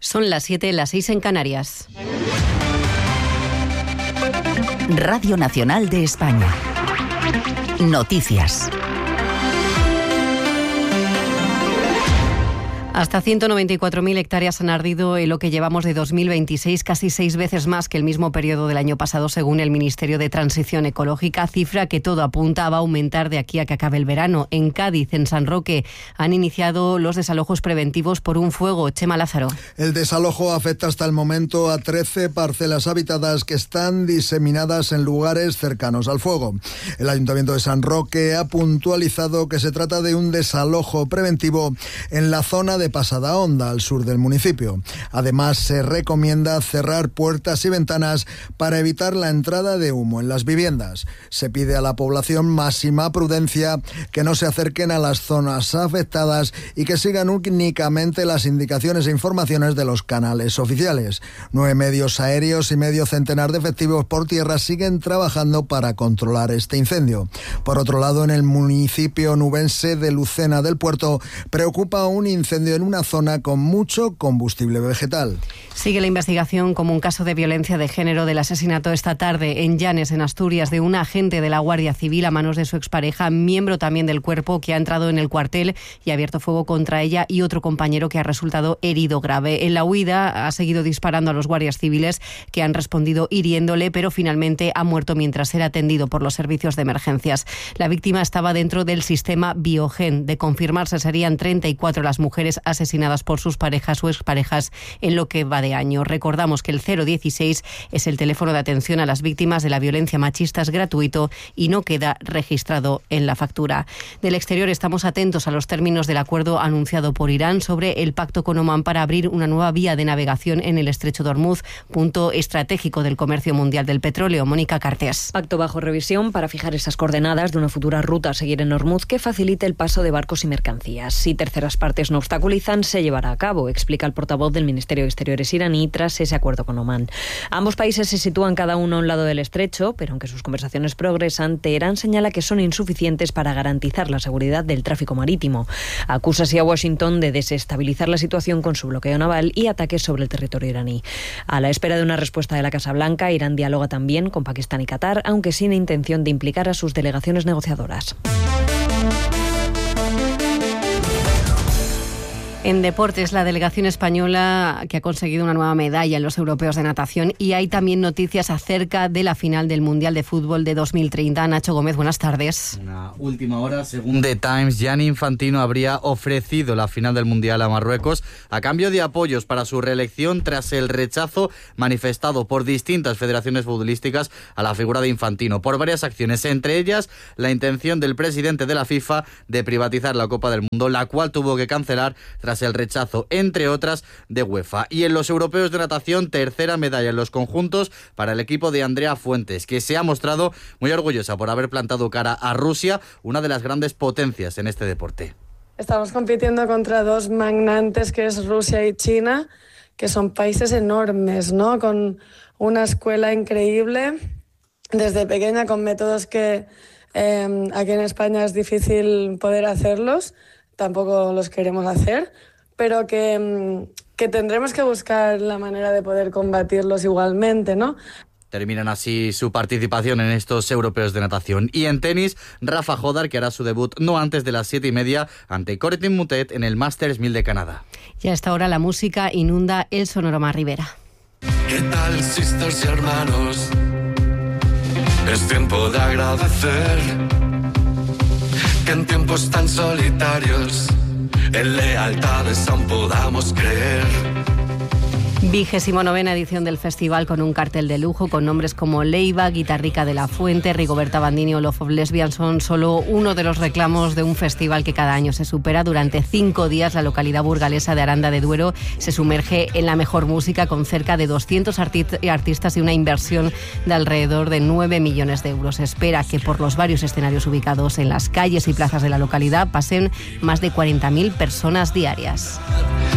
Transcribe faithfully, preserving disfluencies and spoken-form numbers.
Son las siete, las seis en Canarias. Radio Nacional de España. Noticias. Hasta ciento noventa y cuatro mil hectáreas han ardido en lo que llevamos de dos mil veintiséis, casi seis veces más que el mismo periodo del año pasado, según el Ministerio de Transición Ecológica, cifra que todo apunta va a aumentar de aquí a que acabe el verano. En Cádiz, en San Roque, han iniciado los desalojos preventivos por un fuego. Chema Lázaro. El desalojo afecta hasta el momento a trece parcelas habitadas que están diseminadas en lugares cercanos al fuego. El Ayuntamiento de San Roque ha puntualizado que se trata de un desalojo preventivo en la zona de de Pasada Honda, al sur del municipio. Además, se recomienda cerrar puertas y ventanas para evitar la entrada de humo en las viviendas. Se pide a la población máxima prudencia, que no se acerquen a las zonas afectadas y que sigan únicamente las indicaciones e informaciones de los canales oficiales. Nueve medios aéreos y medio centenar de efectivos por tierra siguen trabajando para controlar este incendio. Por otro lado, en el municipio nubense de Lucena del Puerto, preocupa un incendio en una zona con mucho combustible vegetal. Sigue la investigación como un caso de violencia de género del asesinato esta tarde en Llanes, en Asturias, de un agente de la Guardia Civil a manos de su expareja, miembro también del cuerpo, que ha entrado en el cuartel y ha abierto fuego contra ella y otro compañero que ha resultado herido grave. En la huida ha seguido disparando a los guardias civiles, que han respondido hiriéndole, pero finalmente ha muerto mientras era atendido por los servicios de emergencias. La víctima estaba dentro del sistema Biogen. De confirmarse, serían treinta y cuatro las mujeres asesinadas por sus parejas o exparejas en lo que va de año. Recordamos que el cero dieciséis es el teléfono de atención a las víctimas de la violencia machista, es gratuito y no queda registrado en la factura. Del exterior, estamos atentos a los términos del acuerdo anunciado por Irán sobre el pacto con Omán para abrir una nueva vía de navegación en el estrecho de Ormuz, punto estratégico del comercio mundial del petróleo. Mónica Cartes. Pacto bajo revisión para fijar esas coordenadas de una futura ruta a seguir en Ormuz que facilite el paso de barcos y mercancías. Si terceras partes no obstaculizan, se llevará a cabo, explica el portavoz del Ministerio de Exteriores iraní tras ese acuerdo con Omán. Ambos países se sitúan cada uno a un lado del estrecho, pero aunque sus conversaciones progresan, Teherán señala que son insuficientes para garantizar la seguridad del tráfico marítimo. Acusa así a Washington de desestabilizar la situación con su bloqueo naval y ataques sobre el territorio iraní. A la espera de una respuesta de la Casa Blanca, Irán dialoga también con Pakistán y Qatar, aunque sin intención de implicar a sus delegaciones negociadoras. En deportes, la delegación española que ha conseguido una nueva medalla en los europeos de natación, y hay también noticias acerca de la final del Mundial de Fútbol de dos mil treinta. Nacho Gómez, buenas tardes. Una última hora, según The Times, Gianni Infantino habría ofrecido la final del Mundial a Marruecos a cambio de apoyos para su reelección tras el rechazo manifestado por distintas federaciones futbolísticas a la figura de Infantino por varias acciones, entre ellas la intención del presidente de la FIFA de privatizar la Copa del Mundo, la cual tuvo que cancelar tras el rechazo, entre otras, de UEFA. Y en los europeos de natación, tercera medalla en los conjuntos para el equipo de Andrea Fuentes, que se ha mostrado muy orgullosa por haber plantado cara a Rusia, una de las grandes potencias en este deporte. Estamos compitiendo contra dos magnates, que es Rusia y China, que son países enormes, ¿no? Con una escuela increíble desde pequeña, con métodos que eh, aquí en España es difícil poder hacerlos. Tampoco los queremos hacer, pero que, que tendremos que buscar la manera de poder combatirlos igualmente, ¿no? Terminan así su participación en estos europeos de natación. Y en tenis, Rafa Jodar, que hará su debut no antes de las siete y media ante Corentin Moutet en el Masters mil de Canadá. Y a esta hora la música inunda el Sonorama Rivera. ¿Qué tal, sisters y hermanos? Es tiempo de agradecer que en tiempos tan solitarios en lealtades aún podamos creer. Vigésimo novena edición del festival, con un cartel de lujo con nombres como Leiva, Guitarrica de la Fuente, Rigoberta Bandini o Love of Lesbian. Son solo uno de los reclamos de un festival que cada año se supera. Durante cinco días la localidad burgalesa de Aranda de Duero se sumerge en la mejor música, con cerca de doscientos arti- artistas y una inversión de alrededor de nueve millones de euros. Se espera que por los varios escenarios ubicados en las calles y plazas de la localidad pasen más de cuarenta mil personas diarias.